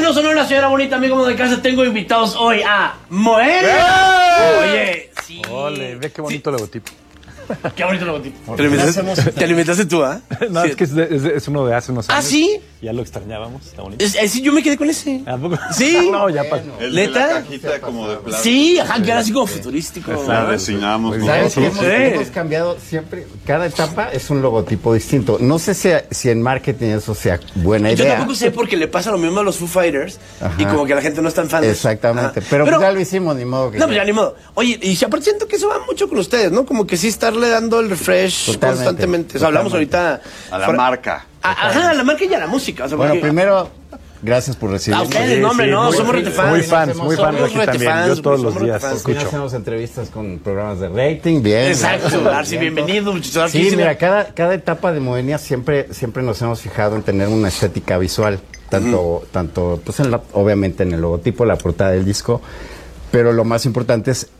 Bienvenidos a una señora bonita, amigo de casa. Tengo invitados hoy a Moenia. Oye, sí. Ole, ve qué bonito logotipo. Qué bonito logotipo. ¿Te lo inventaste tú, ah? No, Sí. es que es uno de hace unos años. ¿Ah, sí? Ya lo extrañábamos, está bonito. Sí, yo me quedé con ese. ¿A poco? Sí. No, ya pasó. El de ¿Neta? la cajita como de plástico. Sí, ajá, que era así como futurístico. La diseñamos ¿Sabes que nosotros. hemos cambiado siempre? Cada etapa es un logotipo distinto. No sé si en marketing eso sea buena Yo idea. tampoco sé porque le pasa lo mismo a los Foo Fighters. Ajá. Y como que la gente no es tan fan. Exactamente. Ajá. Pero pues ya lo hicimos, ni modo que... No, pues ya ni modo. Oye, y aparte siento que eso va mucho con ustedes, ¿no? Como que sí estarle dando el refresh Totalmente, constantemente. O sea, hablamos ahorita... A la marca. Ajá, a la marca y a la música. O sea, Bueno, porque- primero, gracias por A recibirnos. ustedes, no, hombre, no, muy- somos retefans. muy fans de Somos aquí también. retefans, Yo todos somos los días retefans. Aquí escucho. hacemos entrevistas con programas de rating, bien. Exacto, Arsi, bienvenido, muchachos. Sí, mira, cada etapa de Moenia siempre nos hemos fijado en tener una estética visual, tanto pues obviamente en el logotipo, la portada del disco, pero lo más importante es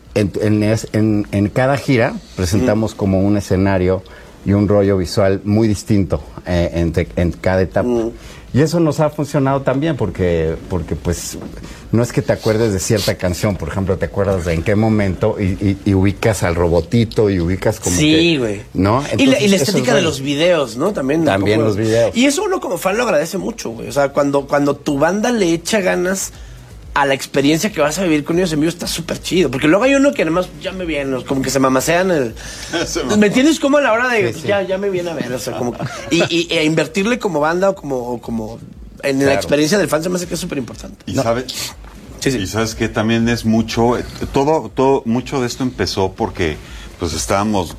en cada gira presentamos como un escenario y un rollo visual muy distinto en cada etapa. Y eso nos ha funcionado también porque pues no es que te acuerdes de cierta canción, por ejemplo, te acuerdas de en qué momento y ubicas al robotito y ubicas como Sí, que, güey. ¿no? Y la Entonces, estética eso de es los videos, ¿no? También También los videos. Y eso uno como fan lo agradece mucho, güey. O sea, cuando tu banda le echa ganas a la experiencia que vas a vivir con ellos en vivo, está súper chido. Porque luego hay uno que además ya me viene, como que se mamasean el... ¿Me entiendes? Como a la hora de... Sí, sí. Ya me viene a ver, o sea, como... E invertirle como banda o como en la Claro. experiencia del fan se me hace que es súper importante. Y sabes, Sí, sí. y sabes que también es mucho, mucho de esto empezó porque pues estábamos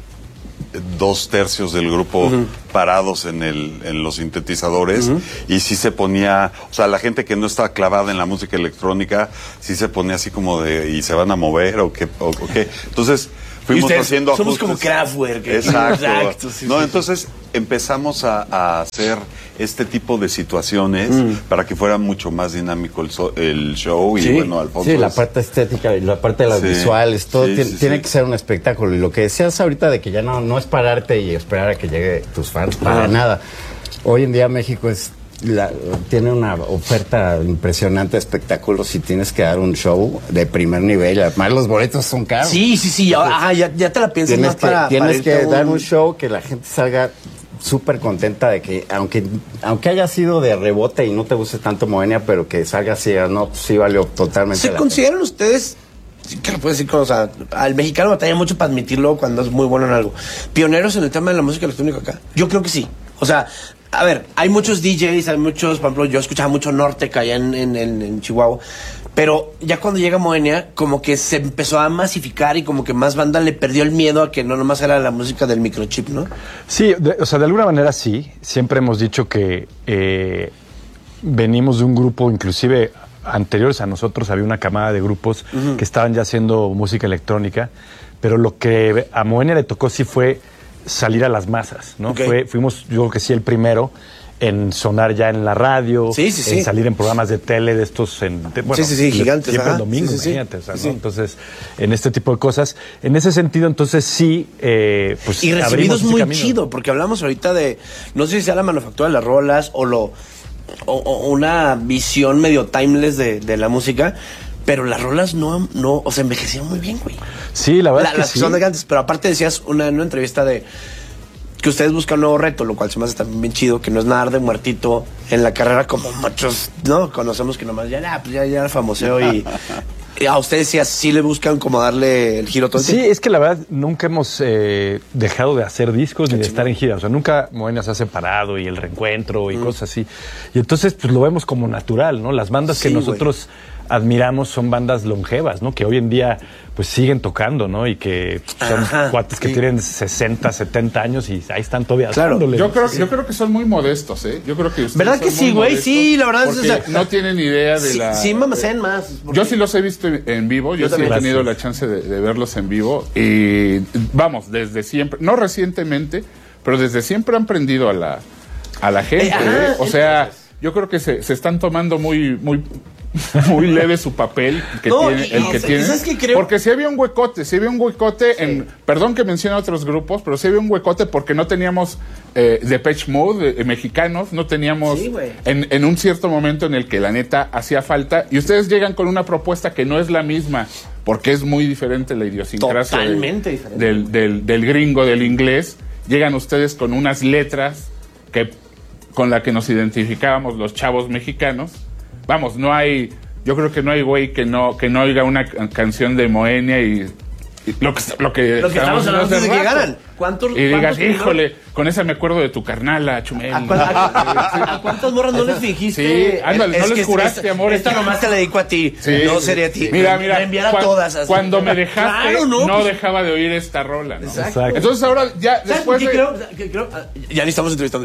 2/3 del grupo parados en los sintetizadores y sí se ponía, o sea, la gente que no estaba clavada en la música electrónica sí se ponía así como de, ¿y se van a mover o qué? Entonces fuimos ustedes haciendo somos ajustes. como Kraftwerk. Exacto. Sí, No, sí. entonces empezamos a hacer este tipo de situaciones para que fuera mucho más dinámico el show y Sí. bueno, Alfonso. Sí, la es- parte estética y la parte de las Sí. visuales, todo Sí, tiene, sí, tiene sí. que ser un espectáculo. Y lo que decías ahorita de que ya no es pararte y esperar a que llegue tus fans, para nada. Hoy en día México tiene una oferta impresionante de espectáculos y tienes que dar un show de primer nivel. Además, los boletos son caros. Sí. Ajá, ya te la piensas Tienes más para tienes irte que a dar un show que la gente salga súper contenta de que, aunque haya sido de rebote y no te guste tanto Moenia, pero que salga así, no, pues sí valió totalmente ¿Se la pena. consideran ustedes, sí que lo puedo decir, o sea, al mexicano batalla mucho para admitirlo cuando es muy bueno en algo, pioneros en el tema de la música electrónica acá? Yo creo que sí. O sea, a ver, hay muchos DJs, hay muchos, por ejemplo, yo escuchaba mucho Norteca allá en Chihuahua, pero ya cuando llega Moenia, como que se empezó a masificar y como que más banda le perdió el miedo a que no nomás era la música del microchip, ¿no? Sí, o sea, de alguna manera sí. Siempre hemos dicho que venimos de un grupo, inclusive anteriores a nosotros, había una camada de grupos que estaban ya haciendo música electrónica, pero lo que a Moenia le tocó sí fue salir a las masas, ¿no? Ok. Fuimos, yo creo que sí, el primero en sonar ya en la radio, Sí, sí, sí. en salir en programas de tele de estos, bueno, Sí, gigantes, siempre ajá. el domingo, Sí, sí, sí. imagínate, o sea, Sí, ¿no? sí. Entonces, en este tipo de cosas, en ese sentido, entonces sí, pues Y abrimos recibidos ese muy camino. chido, porque hablamos ahorita de, no sé si sea la manufactura de las rolas o una visión medio timeless de la música, pero las rolas no, o sea, envejecieron muy bien, güey. Sí, la verdad es que Las que sí. son de antes, pero aparte decías en una entrevista de que ustedes buscan un nuevo reto, lo cual se me hace también bien chido, que no es nada de muertito en la carrera como muchos, ¿no? Conocemos que nomás ya era famoseo y a ustedes sí le buscan como darle el giro todo el Sí, tiempo. es que la verdad nunca hemos dejado de hacer discos ni de estar en gira. O sea, nunca Moenia se ha separado y el reencuentro y cosas así. Y entonces, pues lo vemos como natural, ¿no? Las bandas que Sí, nosotros admiramos son bandas longevas, ¿no? Que hoy en día, pues siguen tocando, ¿no? Y que son Ajá, cuates que sí. tienen 60, 70 años y ahí están todavía Claro. dándole. Yo creo que son muy modestos, ¿eh? Yo creo que ustedes ¿Verdad son que sí, muy güey? modestos Sí, la verdad es, porque o sea, no tienen idea de la... Sí, mamacen más. Yo sí los he visto en vivo, yo sí he también. tenido Gracias. la chance de verlos en vivo y vamos, desde siempre, no recientemente, pero desde siempre han prendido a la gente. Ajá, O sea, yo creo que se están tomando muy muy leve su papel que No, tiene, el que tiene. ¿sabes qué creo? Porque si había un huecote, en, perdón que mencione otros grupos, pero si había un huecote porque no teníamos Depeche Mode mexicanos, no teníamos Sí, güey. en un cierto momento en el que la neta hacía falta, y ustedes llegan con una propuesta que no es la misma, porque es muy diferente la idiosincrasia Totalmente diferente. del gringo, del inglés. Llegan ustedes con unas letras con la que nos identificábamos los chavos mexicanos. Vamos, yo creo que no hay güey que no oiga una canción de Moenia y lo que estamos hablando hace antes de que rato. ganan. ¿Cuántos? Y digas, cuántos híjole, con esa me acuerdo de tu carnala, Chumel. ¿A cuántas morras no les fingiste? Sí, ándale, no les juraste, amor. Esta nomás te la dedico a ti. Sí. No sería a ti. Mira, Me enviar a todas así. cuando me dejaste, Claro, no pues, dejaba de oír esta rola, ¿no? Exacto. Entonces ahora ya ¿Sabes por después qué de... creo? Ya ni estamos entrevistando.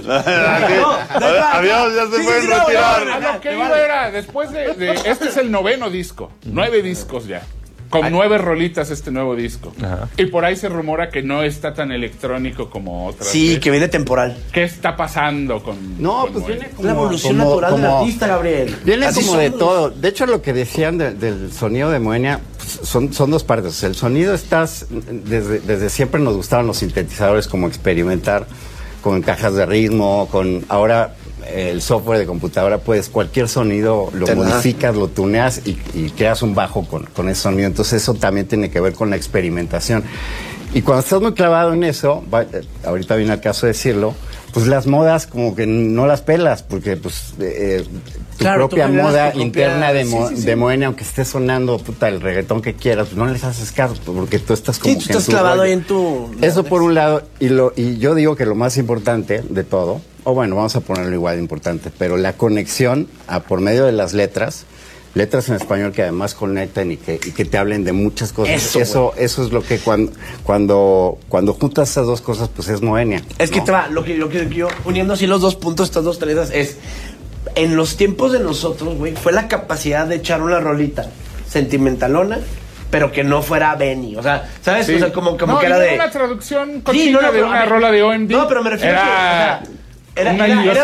Adiós, ya se pueden retirar. A lo que iba era, después de este es el 9º disco, 9 discos ya. Con 9 rolitas este nuevo disco. Ajá. Y por ahí se rumora que no está tan electrónico como otras. Sí, veces. que viene temporal. ¿Qué está pasando con No, con pues Moenia? viene como... La evolución como- natural del como- artista, Gabriel. Viene Así como de somos. todo. De hecho, lo que decían del sonido de Moenia pues, son dos partes. El sonido desde siempre nos gustaban los sintetizadores, como experimentar con cajas de ritmo, con ahora el software de computadora, pues cualquier sonido lo Ajá. modificas, lo tuneas y creas un bajo con ese sonido. Entonces eso también tiene que ver con la experimentación. Y cuando estás muy clavado en eso, ahorita viene el caso de decirlo, pues las modas como que no las pelas, porque pues tu Claro, tú propia generas moda tu propia- interna sí. de Moenia, aunque esté sonando puta el reggaetón que quieras, pues no les haces caso, porque tú estás como Sí, tú que en estás tu clavado rollo. ahí en tu... Eso por un lado, y yo digo que lo más importante de todo, o bueno, vamos a ponerlo igual de importante, pero la conexión por medio de las letras en español que además conecten y que te hablen de muchas cosas. Eso es lo que cuando juntas esas dos cosas, pues es Moenia. Es que ¿no? te va, lo que yo, uniendo así los dos puntos, estas dos tareas, es en los tiempos de nosotros, güey, fue la capacidad de echar una rolita sentimentalona, pero que no fuera Benny. O sea, ¿sabes? Sí. O sea, como No, que era y de. una traducción Sí, cochina de pero, una a ver, rola de OMD. No, pero me refiero a que, o sea, una era